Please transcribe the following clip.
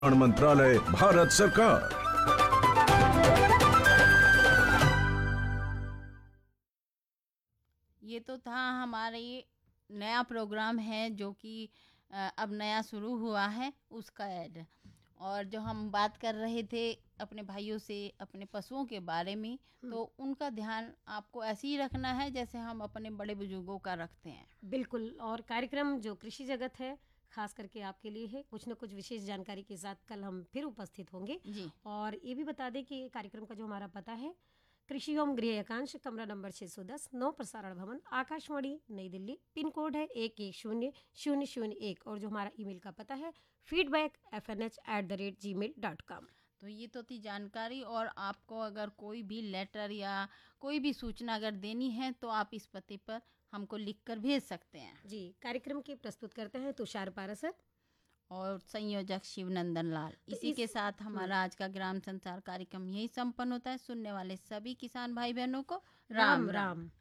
मंत्रालय, भारत सरकार। ये तो था हमारे नया प्रोग्राम है जो कि अब नया शुरू हुआ है उसका ऐड। और जो हम बात कर रहे थे अपने भाइयों से अपने पशुओं के बारे में, तो उनका ध्यान आपको ऐसे ही रखना है जैसे हम अपने बड़े बुजुर्गों का रखते हैं। बिल्कुल। और कार्यक्रम जो कृषि जगत है खास करके आपके लिए है, कुछ न कुछ विशेष जानकारी के साथ कल हम फिर उपस्थित होंगे जी। और ये भी बता दें कि कार्यक्रम का जो हमारा पता है, कृषि एवं गृह एकांश, कमरा नंबर 610, नौ प्रसारण भवन, आकाशवाणी नई दिल्ली, पिन कोड है 110001 और जो हमारा ईमेल का पता है feedback@fnh@gmail.com। तो ये तो थी जानकारी। और आपको अगर कोई भी लेटर या कोई भी सूचना अगर देनी है तो आप इस पते पर हमको लिखकर भेज सकते हैं। जी, कार्यक्रम के प्रस्तुत करते हैं तुषार पारासर और संयोजक शिवनंदन लाल। इसी के साथ हमारा आज का ग्राम संसार कार्यक्रम यही संपन्न होता है। सुनने वाले सभी किसान भाई बहनों को राम राम।